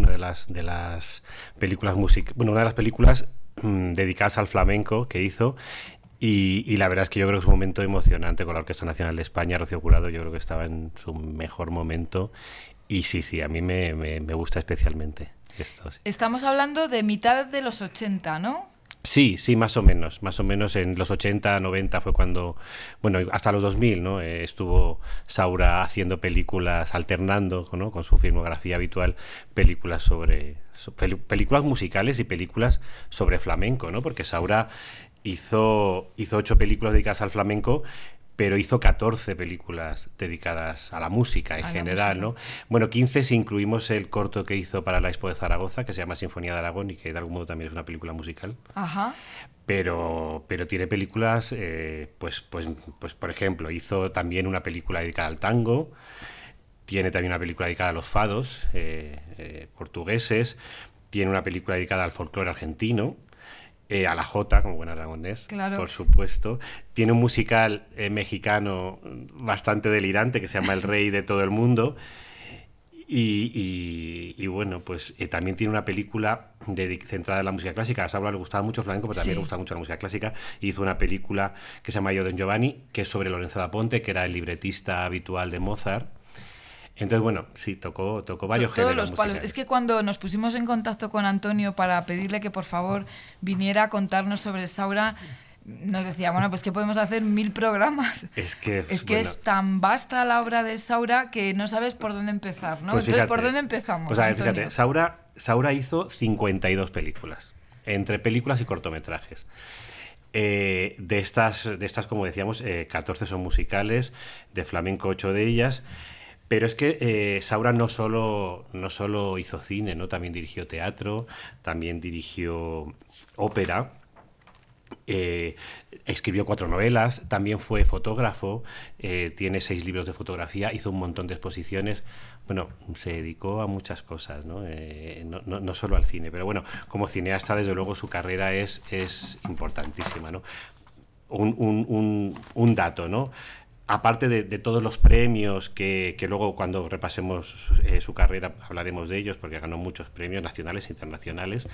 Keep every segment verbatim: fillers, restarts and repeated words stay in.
una de las, de las películas music bueno, una de las películas mmm, dedicadas al flamenco que hizo. Y, y la verdad es que yo creo que es un momento emocionante con la Orquesta Nacional de España. Rocío Jurado yo creo que estaba en su mejor momento. Y sí, sí, a mí me, me, me gusta especialmente esto. Sí. Estamos hablando de mitad de los ochenta, ¿no? Sí, sí, más o menos. Más o menos en los ochenta, noventa fue cuando... Bueno, hasta los dos mil, ¿no? Eh, estuvo Saura haciendo películas, alternando, ¿no?, con su filmografía habitual, películas sobre... So, películas musicales y películas sobre flamenco, ¿no? Porque Saura... Hizo, hizo ocho películas dedicadas al flamenco, pero hizo catorce películas dedicadas a la música en a general, ¿no? Bueno, quince si incluimos el corto que hizo para la Expo de Zaragoza, que se llama Sinfonía de Aragón y que de algún modo también es una película musical. Ajá. Pero, pero tiene películas, eh, pues, pues, pues por ejemplo, hizo también una película dedicada al tango, tiene también una película dedicada a los fados eh, eh, portugueses, tiene una película dedicada al folclore argentino, Eh, a la Jota, como buen aragonés, claro. Por supuesto. Tiene un musical eh, mexicano bastante delirante que se llama El Rey de Todo el Mundo. Y, y, y bueno, pues eh, también tiene una película de, centrada en la música clásica. A Saura le gustaba mucho el flamenco, pero también sí. le gustaba mucho la música clásica. Y hizo una película que se llama Io Don Giovanni, que es sobre Lorenzo da Ponte, que era el libretista habitual de Mozart. Entonces, bueno, sí, tocó, tocó varios Todos géneros los palos. Es que cuando nos pusimos en contacto con Antonio para pedirle que por favor viniera a contarnos sobre Saura, nos decía, bueno, pues que podemos hacer mil programas. Es que, es, que bueno, es tan vasta la obra de Saura que no sabes por dónde empezar, ¿no? Pues Entonces, fíjate, ¿por dónde empezamos? Pues a ver, Antonio? fíjate, Saura, Saura hizo cincuenta y dos películas, entre películas y cortometrajes. Eh, de estas, de estas, como decíamos, eh, catorce son musicales, de flamenco ocho de ellas. Pero es que eh, Saura no solo, no solo hizo cine, ¿no? También dirigió teatro, también dirigió ópera, eh, escribió cuatro novelas, también fue fotógrafo, eh, tiene seis libros de fotografía, hizo un montón de exposiciones. Bueno, se dedicó a muchas cosas, ¿no? Eh, no, no, no solo al cine, pero bueno, como cineasta, desde luego, su carrera es, es importantísima, ¿no? Un, un, un, un dato, ¿no? Aparte de, de todos los premios que, que luego cuando repasemos eh, su carrera hablaremos de ellos, porque ganó muchos premios nacionales e internacionales,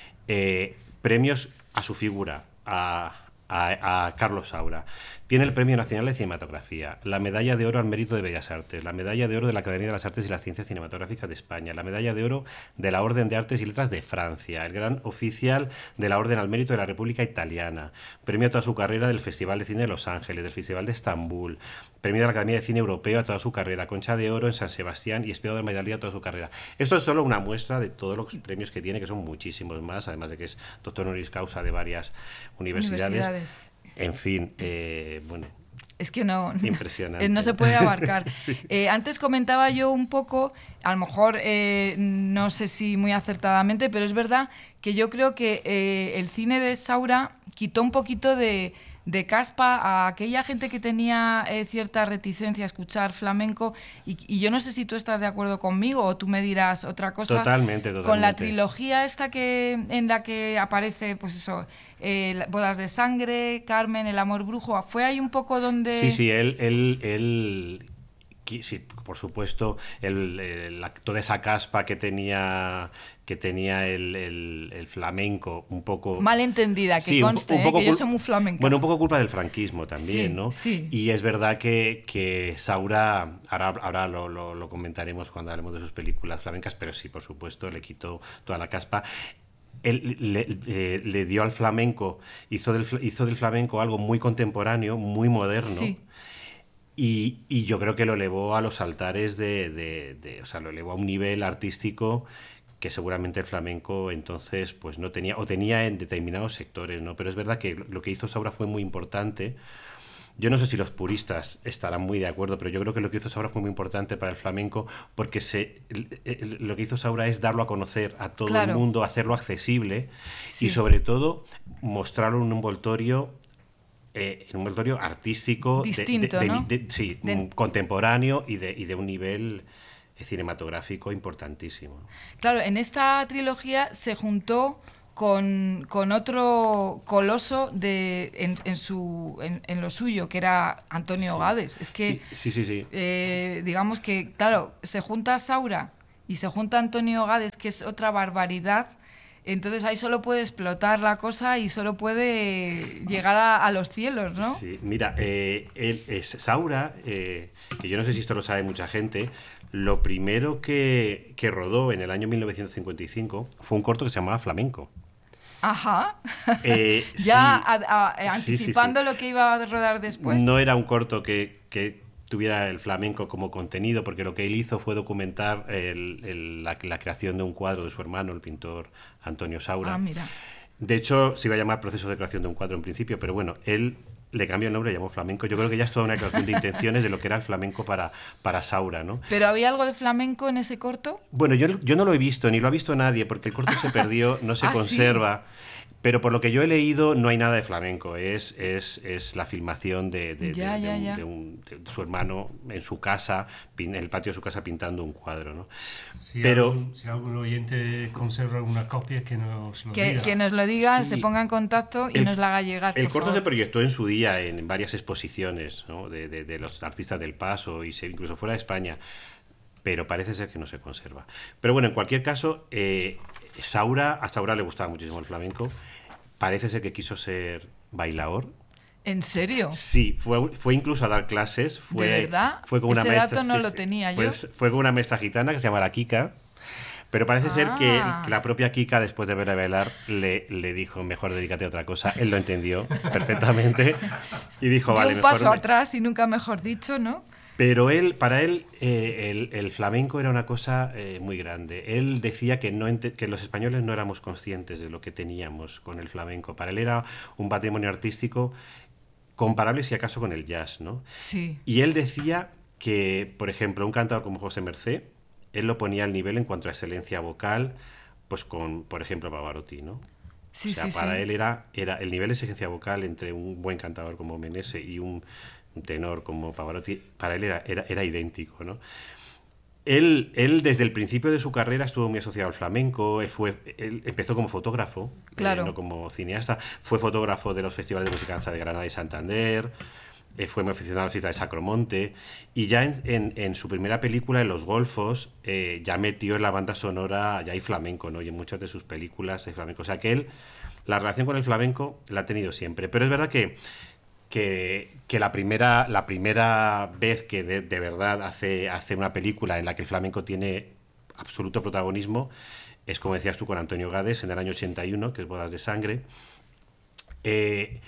eh, premios a su figura, a, a, a Carlos Saura. Tiene el Premio Nacional de Cinematografía, la Medalla de Oro al Mérito de Bellas Artes, la Medalla de Oro de la Academia de las Artes y las Ciencias Cinematográficas de España, la Medalla de Oro de la Orden de Artes y Letras de Francia, el Gran Oficial de la Orden al Mérito de la República Italiana, premio a toda su carrera del Festival de Cine de Los Ángeles, del Festival de Estambul, premio de la Academia de Cine Europeo a toda su carrera, Concha de Oro en San Sebastián y Espejo de Maidalía a toda su carrera. Esto es solo una muestra de todos los premios que tiene, que son muchísimos más, además de que es doctor honoris causa de varias universidades. universidades. En fin, eh, bueno... Es que no, impresionante. no, no se puede abarcar. Sí. Eh, antes comentaba yo un poco, a lo mejor eh, no sé si muy acertadamente, pero es verdad que yo creo que eh, el cine de Saura quitó un poquito de, de caspa a aquella gente que tenía eh, cierta reticencia a escuchar flamenco y, y yo no sé si tú estás de acuerdo conmigo o tú me dirás otra cosa. Totalmente, totalmente. Con la trilogía esta que en la que aparece, pues eso... Eh, Bodas de Sangre, Carmen, El Amor Brujo, ¿fue ahí un poco donde...? Sí, sí, él, él, él sí, por supuesto, el, el, toda esa caspa que tenía que tenía el, el, el flamenco, un poco... Mal entendida, que sí, conste, un, un poco eh, que yo soy muy flamenco. Bueno, un poco culpa del franquismo también, sí, ¿no? Sí. Y es verdad que, que Saura, ahora, ahora lo, lo, lo comentaremos cuando hablemos de sus películas flamencas, pero sí, por supuesto, le quitó toda la caspa. Él le, le, le dio al flamenco, hizo del, hizo del flamenco algo muy contemporáneo, muy moderno. Sí. Y, y yo creo que lo elevó a los altares de, de, de... O sea, lo elevó a un nivel artístico que seguramente el flamenco entonces pues no tenía, o tenía en determinados sectores, ¿no? Pero es verdad que lo que hizo Saura fue muy importante. Yo no sé si los puristas estarán muy de acuerdo, pero yo creo que lo que hizo Saura fue muy importante para el flamenco porque se, lo que hizo Saura es darlo a conocer a todo claro. el mundo, hacerlo accesible sí. y sobre todo mostrarlo en un envoltorio, eh, en un envoltorio artístico distinto, de, de, ¿no? de, de, sí, de... contemporáneo y de, y de un nivel cinematográfico importantísimo. Claro, en esta trilogía se juntó Con, con otro coloso de, en, en, su, en, en lo suyo, que era Antonio sí. Gades. Es que, sí, sí, sí, sí. Eh, digamos que, claro, se junta Saura y se junta Antonio Gades, que es otra barbaridad. Entonces ahí solo puede explotar la cosa y solo puede llegar a, a los cielos, ¿no? Sí, mira, eh, él, es Saura, eh, que yo no sé si esto lo sabe mucha gente, lo primero que, que rodó en el año mil novecientos cincuenta y cinco fue un corto que se llamaba Flamenco. Ajá. Eh, ya sí, a, a, anticipando sí, sí, sí. lo que iba a rodar después. No era un corto que, que tuviera el flamenco como contenido, porque lo que él hizo fue documentar el, el, la, la creación de un cuadro de su hermano, el pintor Antonio Saura. Ah, mira. De hecho, se iba a llamar Proceso de creación de un cuadro en principio, pero bueno, él le cambió el nombre y llamó flamenco. Yo creo que ya es toda una declaración de intenciones de lo que era el flamenco para, para Saura, ¿no? ¿Pero había algo de flamenco en ese corto? Bueno, yo, yo no lo he visto, ni lo ha visto nadie, porque el corto se perdió, no se ah, conserva. ¿sí? Pero por lo que yo he leído, no hay nada de flamenco. Es, es, es la filmación de, de, ya, de, de, ya, un, ya. de, un, de su hermano en su casa, en el patio de su casa, pintando un cuadro, ¿no? Si, Pero, algún, si algún oyente conserva una copia, que nos lo que, diga. Que nos lo diga, sí, se ponga en contacto y el, nos la haga llegar. El por corto favor. se proyectó en su día en varias exposiciones, ¿no? de, de, de los artistas del Paso, y se, incluso fuera de España. Pero parece ser que no se conserva. Pero bueno, en cualquier caso, eh, Saura, a Saura le gustaba muchísimo el flamenco. Parece ser que quiso ser bailaor. ¿En serio? Sí, fue, fue incluso a dar clases. Fue, ¿De verdad? Fue con una Ese maestra, dato no sí, lo tenía fue, yo. Fue con una maestra gitana que se llama la Kika. Pero parece ah. ser que, que la propia Kika, después de verla bailar, le, le dijo, mejor dedícate a otra cosa. Él lo entendió perfectamente y dijo, vale, un mejor... paso me... atrás y nunca mejor dicho, ¿no? Pero él, para él, eh, el, el flamenco era una cosa eh, muy grande. Él decía que, no que los españoles no éramos conscientes de lo que teníamos con el flamenco. Para él era un patrimonio artístico comparable, si acaso, con el jazz, ¿no? Sí. Y él decía que, por ejemplo, un cantador como José Mercé, él lo ponía al nivel en cuanto a excelencia vocal, pues con, por ejemplo, Pavarotti, ¿no? Sí, o sea, sí, para sí. él era, era el nivel de exigencia vocal entre un buen cantador como Menese y un tenor como Pavarotti, para él era, era, era idéntico, ¿no? Él, él, desde el principio de su carrera, estuvo muy asociado al flamenco. Él, fue, él empezó como fotógrafo, claro. eh, no como cineasta. Fue fotógrafo de los festivales de música danza de Granada y Santander. Eh, fue muy aficionado a la fiesta de Sacromonte. Y ya en, en, en su primera película, En los Golfos, eh, ya metió en la banda sonora, ya hay flamenco, ¿no? Y en muchas de sus películas hay flamenco. O sea que él, la relación con el flamenco la ha tenido siempre. Pero es verdad que Que, que la primera la primera vez que de, de verdad hace, hace una película en la que el flamenco tiene absoluto protagonismo es, como decías tú, con Antonio Gades en el año ochenta y uno, que es Bodas de Sangre. Eh,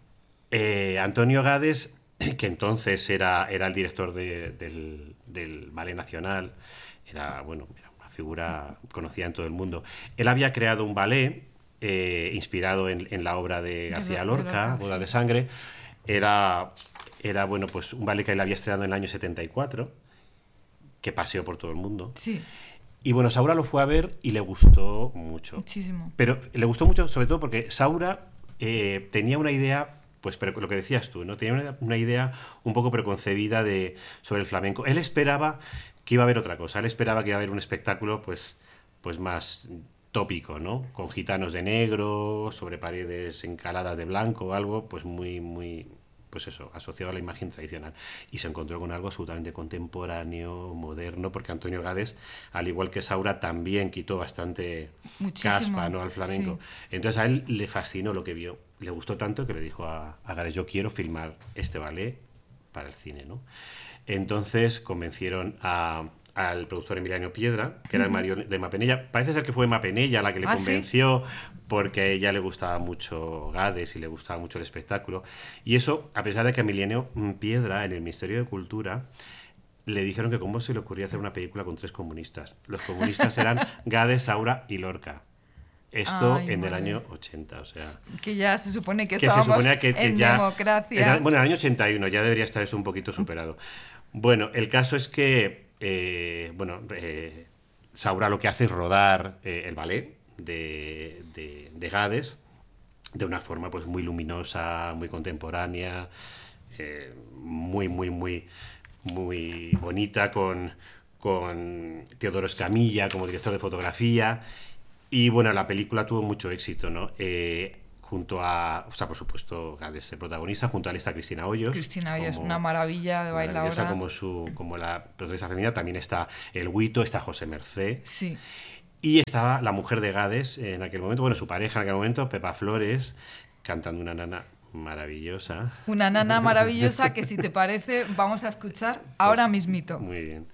eh, Antonio Gades, que entonces era, era el director de, del, del Ballet Nacional, era, bueno, era una figura conocida en todo el mundo. Él había creado un ballet eh, inspirado en, en la obra de García Lorca, Bodas de Sangre. Era, era, bueno, pues un ballet que él había estrenado en el año setenta y cuatro, que paseó por todo el mundo. Sí. Y bueno, Saura lo fue a ver y le gustó mucho. Muchísimo. Pero le gustó mucho sobre todo porque Saura eh, tenía una idea, pues pero lo que decías tú, ¿no? Tenía una, una idea un poco preconcebida de, sobre el flamenco. Él esperaba que iba a haber otra cosa. Él esperaba que iba a haber un espectáculo pues, pues más tópico, ¿no? Con gitanos de negro, sobre paredes encaladas de blanco, algo pues muy, muy, pues eso, asociado a la imagen tradicional. Y se encontró con algo absolutamente contemporáneo, moderno, porque Antonio Gades, al igual que Saura, también quitó bastante Muchísimo. caspa, ¿no? al flamenco. Sí. Entonces a él le fascinó lo que vio. Le gustó tanto que le dijo a, a Gades, yo quiero filmar este ballet para el cine, ¿no? Entonces convencieron a... al productor Emiliano Piedra, que era el marido de Emma Penella. Parece ser que fue Emma Penella la que le ¿Ah, convenció, sí? porque a ella le gustaba mucho Gades y le gustaba mucho el espectáculo. Y eso, a pesar de que a Emiliano Piedra, en el Ministerio de Cultura, le dijeron que cómo se le ocurría hacer una película con tres comunistas. Los comunistas eran Gades, Saura y Lorca. Esto Ay, en madre. el año ochenta, o sea... Que ya se supone que, que estábamos se que, que en ya, democracia. Era, bueno, en el año ochenta y uno, ya debería estar eso un poquito superado. Bueno, el caso es que Eh, bueno, eh, Saura lo que hace es rodar eh, el ballet de, de, de Gades de una forma pues muy luminosa, muy contemporánea, eh, muy, muy, muy, muy bonita, con, con Teodoro Escamilla como director de fotografía. Y bueno, la película tuvo mucho éxito, ¿no? Eh, junto a, o sea, por supuesto, Gades el protagonista, junto a él está Cristina Hoyos. Cristina Hoyos, como- una maravilla de maravillosa bailadora. como, su, como la protagonista femenina. También está el Huito, está José Mercé. Sí. Y estaba la mujer de Gades en aquel momento, bueno, su pareja en aquel momento, Pepa Flores, cantando una nana maravillosa. Una nana maravillosa que, si te parece, vamos a escuchar ahora mismito. Muy bien.